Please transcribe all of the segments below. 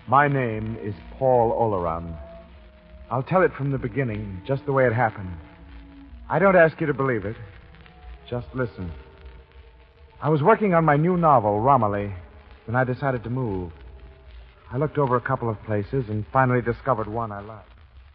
My name is Paul Oleron. I'll tell it from the beginning, just the way it happened. I don't ask you to believe it. Just listen. I was working on my new novel, Romilly, when I decided to move. I looked over a couple of places and finally discovered one I liked.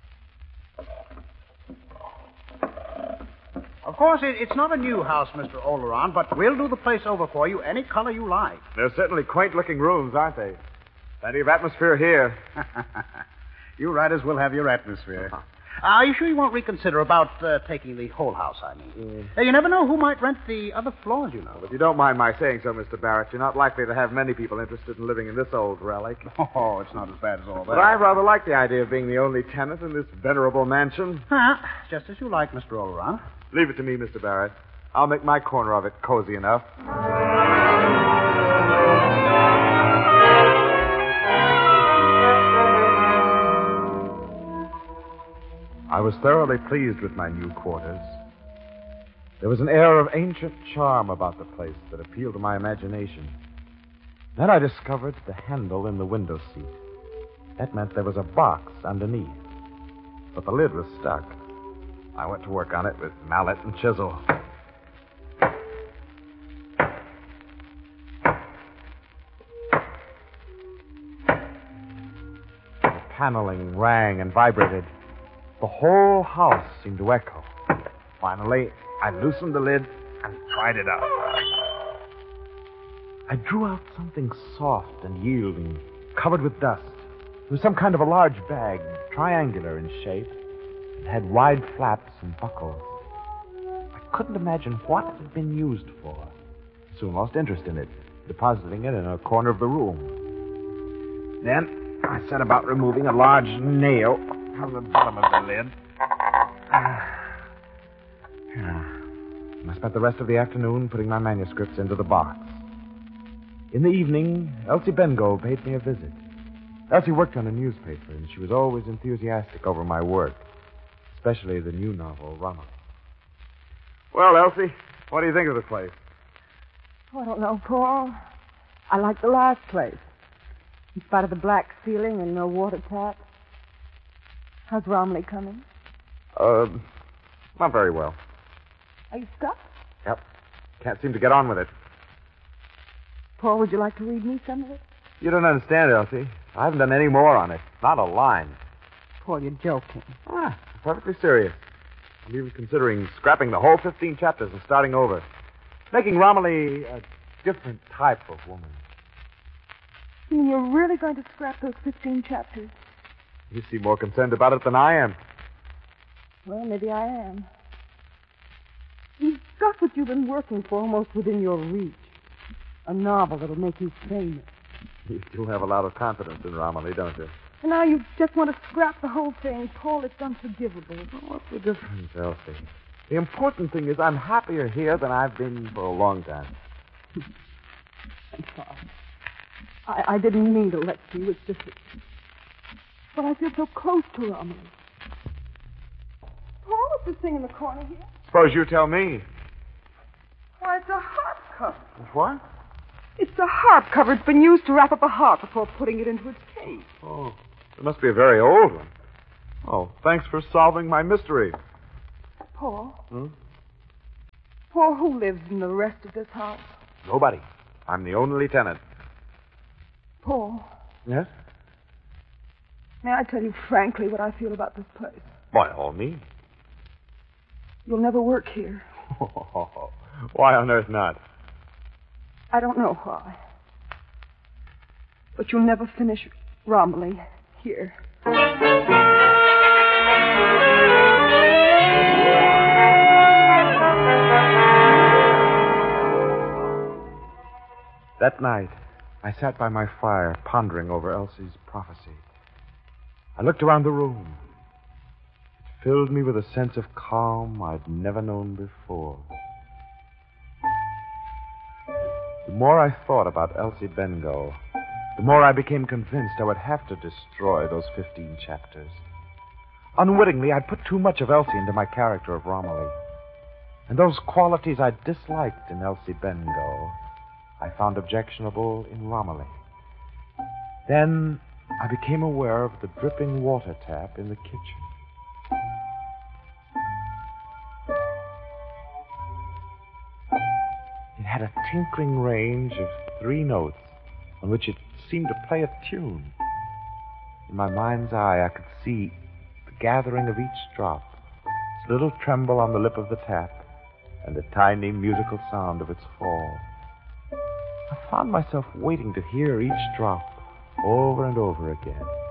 Of course, it's not a new house, Mr. Oleron, but we'll do the place over for you any color you like. They're certainly quaint-looking rooms, aren't they? Plenty of atmosphere here. You writers will have your atmosphere. Are you sure you won't reconsider about taking the whole house, I mean? You never know who might rent the other floors, you know. Well, if you don't mind my saying so, Mr. Barrett, you're not likely to have many people interested in living in this old relic. Oh, it's not as bad as all that. But I rather like the idea of being the only tenant in this venerable mansion. Just as you like, Mr. Oleron. Leave it to me, Mr. Barrett. I'll make my corner of it cozy enough. I was thoroughly pleased with my new quarters. There was an air of ancient charm about the place that appealed to my imagination. Then I discovered the handle in the window seat. That meant there was a box underneath. But the lid was stuck. I went to work on it with mallet and chisel. The paneling rang and vibrated. The whole house seemed to echo. Finally, I loosened the lid and pried it out. I drew out something soft and yielding, covered with dust. It was some kind of a large bag, triangular in shape. It had wide flaps and buckles. I couldn't imagine what it had been used for. I soon lost interest in it, depositing it in a corner of the room. Then I set about removing a large nail from the bottom of the lid. I spent the rest of the afternoon putting my manuscripts into the box. In the evening, Elsie Bengow paid me a visit. Elsie worked on a newspaper, and she was always enthusiastic over my work, especially the new novel, Romilly. Well, Elsie, what do you think of the place? Oh, I don't know, Paul. I like the last place. In spite of the black ceiling and no water tap. How's Romilly coming? Not very well. Are you stuck? Yep. Can't seem to get on with it. Paul, would you like to read me some of it? You don't understand, Elsie. I haven't done any more on it. Not a line. Paul, you're joking. Perfectly serious. I'm even considering scrapping the whole 15 chapters and starting over. Making Romilly a different type of woman. You mean you're really going to scrap those 15 chapters? You seem more concerned about it than I am. Well, maybe I am. You've got what you've been working for almost within your reach. A novel that'll make you famous. You do have a lot of confidence in Romilly, don't you? And now you just want to scrap the whole thing. Paul, it's unforgivable. What's the difference, Elsie? The important thing is I'm happier here than I've been for a long time. I'm sorry. I didn't mean to let you. It's just that... But I feel so close to Romilly. Paul, what's this thing in the corner here? Suppose you tell me. Why, it's a harp cover. What? It's a harp cover. It's been used to wrap up a harp before putting it into its case. Oh, it must be a very old one. Oh, thanks for solving my mystery. Paul? Paul, who lives in the rest of this house? Nobody. I'm the only tenant. Paul? Yes? May I tell you frankly what I feel about this place? By all means. You'll never work here. Why on earth not? I don't know why. But you'll never finish Romilly here. That night, I sat by my fire, pondering over Elsie's prophecy. I looked around the room. It filled me with a sense of calm I'd never known before. The more I thought about Elsie Bengow, the more I became convinced I would have to destroy those 15 chapters. Unwittingly, I'd put too much of Elsie into my character of Romilly. And those qualities I disliked in Elsie Bengow, I found objectionable in Romilly. Then I became aware of the dripping water tap in the kitchen. It had a tinkling range of 3 notes on which it seemed to play a tune. In my mind's eye, I could see the gathering of each drop, its little tremble on the lip of the tap, and the tiny musical sound of its fall. I found myself waiting to hear each drop over and over again.